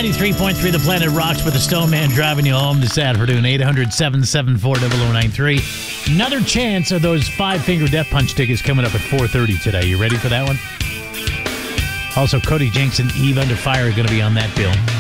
93.3 The Planet Rocks with the Stone Man driving you home this afternoon. 800-774-0093. Another chance of those Five-Finger Death Punch tickets coming up at 4:30 today. You ready for that one? Also, Cody Jenks and Eve Under Fire are going to be on that bill.